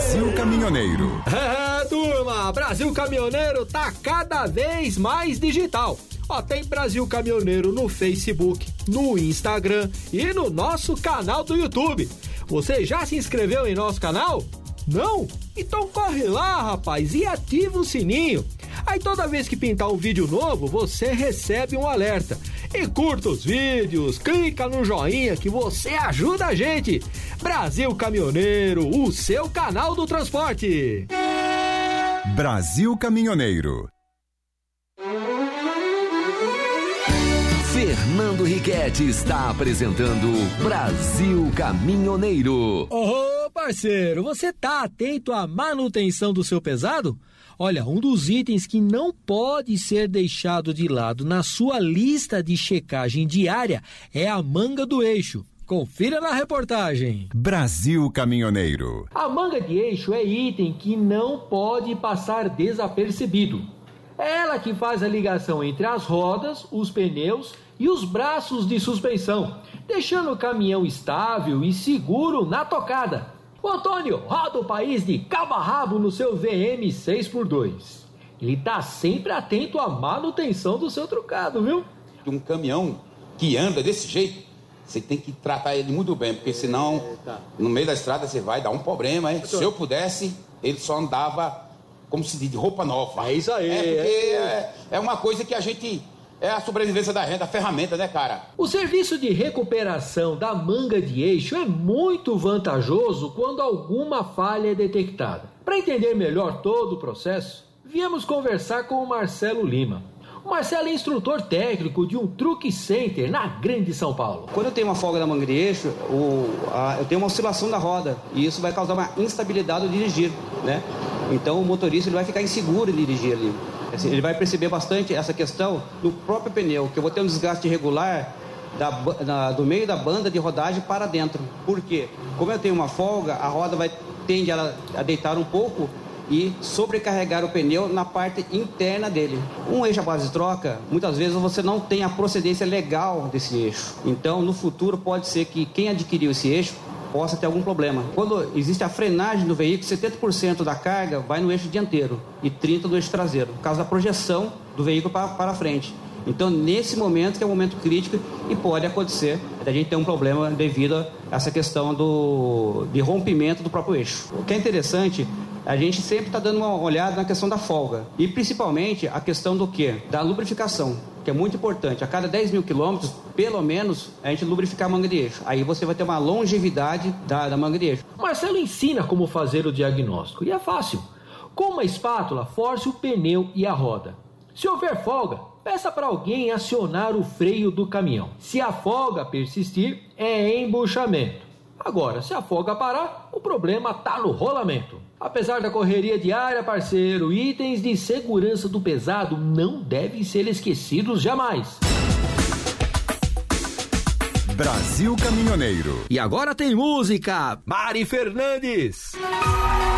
Brasil Caminhoneiro. Turma, Brasil Caminhoneiro tá cada vez mais digital. Ó, tem Brasil Caminhoneiro no Facebook, no Instagram e no nosso canal do YouTube. Você já se inscreveu em nosso canal? Não? Então corre lá, rapaz, e ativa o sininho. Aí toda vez que pintar um vídeo novo, você recebe um alerta. E curta os vídeos, clica no joinha que você ajuda a gente. Brasil Caminhoneiro, o seu canal do transporte. Brasil Caminhoneiro. Fernando Riquetti está apresentando Brasil Caminhoneiro. Ô, parceiro, você tá atento à manutenção do seu pesado? Olha, um dos itens que não pode ser deixado de lado na sua lista de checagem diária é a manga do eixo. Confira na reportagem. Brasil Caminhoneiro. A manga de eixo é item que não pode passar desapercebido. É ela que faz a ligação entre as rodas, os pneus e os braços de suspensão, deixando o caminhão estável e seguro na tocada. O Antônio roda o país de cabo a rabo no seu VM 6x2. Ele tá sempre atento à manutenção do seu trocado, viu? Um caminhão que anda desse jeito, você tem que tratar ele muito bem, porque senão, no meio da estrada, você vai dar um problema, hein? Se eu pudesse, ele só andava, como se diz, de roupa nova. É isso aí. É uma coisa que a gente... É a sobrevivência da renda, a ferramenta, né, cara? O serviço de recuperação da manga de eixo é muito vantajoso quando alguma falha é detectada. Para entender melhor todo o processo, viemos conversar com o Marcelo Lima. O Marcelo é instrutor técnico de um truck center na Grande São Paulo. Quando eu tenho uma folga da manga de eixo, eu tenho uma oscilação da roda e isso vai causar uma instabilidade ao dirigir, né? Então o motorista ele vai ficar inseguro em dirigir ali. Ele vai perceber bastante essa questão do próprio pneu, que eu vou ter um desgaste irregular do meio da banda de rodagem para dentro. Por quê? Como eu tenho uma folga, a roda tende a deitar um pouco e sobrecarregar o pneu na parte interna dele. Um eixo à base de troca, muitas vezes você não tem a procedência legal desse eixo. Então, no futuro, pode ser que quem adquiriu esse eixo possa ter algum problema. Quando existe a frenagem do veículo, 70% da carga vai no eixo dianteiro e 30% no eixo traseiro, por causa da projeção do veículo para frente. Então, nesse momento, que é um momento crítico e pode acontecer a gente ter um problema devido a essa questão de rompimento do próprio eixo. O que é interessante, a gente sempre está dando uma olhada na questão da folga e principalmente a questão do quê? Da lubrificação, que é muito importante. A cada 10 mil quilômetros, pelo menos, a gente lubrificar a manga de eixo. Aí você vai ter uma longevidade da manga de eixo. Marcelo ensina como fazer o diagnóstico e é fácil. Com uma espátula, force o pneu e a roda. Se houver folga, peça para alguém acionar o freio do caminhão. Se a folga persistir, é embuchamento. Agora, se a folga parar, o problema está no rolamento. Apesar da correria diária, parceiro, itens de segurança do pesado não devem ser esquecidos jamais. Brasil Caminhoneiro. E agora tem música, Mari Fernandes.